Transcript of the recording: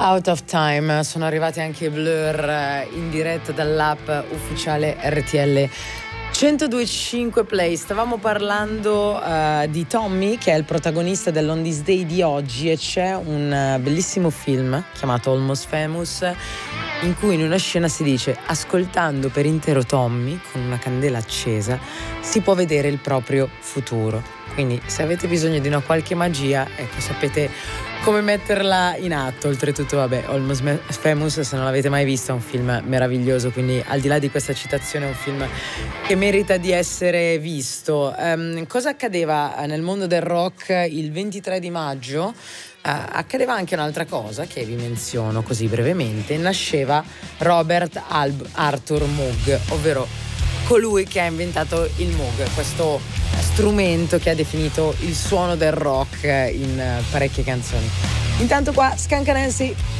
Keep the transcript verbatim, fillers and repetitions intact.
Out of Time, sono arrivati anche i Blur in diretta dall'app ufficiale R T L centodue e cinque Play. Stavamo parlando uh, di Tommy, che è il protagonista dell'On This Day di oggi, e c'è un uh, bellissimo film chiamato Almost Famous in cui in una scena si dice: ascoltando per intero Tommy con una candela accesa si può vedere il proprio futuro. Quindi se avete bisogno di una qualche magia, ecco, sapete come metterla in atto. Oltretutto, vabbè, Almost Famous, se non l'avete mai visto, è un film meraviglioso, quindi al di là di questa citazione è un film che merita di essere visto. Um, cosa accadeva nel mondo del rock il ventitré di maggio? Uh, accadeva anche un'altra cosa che vi menziono così brevemente. Nasceva Robert Alb Arthur Moog, ovvero colui che ha inventato il Moog, questo strumento che ha definito il suono del rock in parecchie canzoni. Intanto qua Skunk Anansi.